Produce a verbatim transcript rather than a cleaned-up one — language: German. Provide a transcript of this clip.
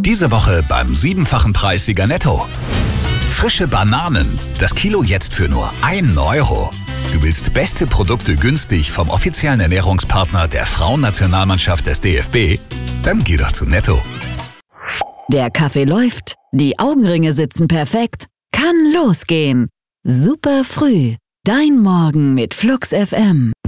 Diese Woche beim siebenfachen Preis Sieger Netto. Frische Bananen. Das Kilo jetzt für nur einen Euro. Du willst beste Produkte günstig vom offiziellen Ernährungspartner der Frauennationalmannschaft des D F B? Dann geh doch zu Netto. Der Kaffee läuft, die Augenringe sitzen perfekt. Kann losgehen. Super früh. Dein Morgen mit Flux F M.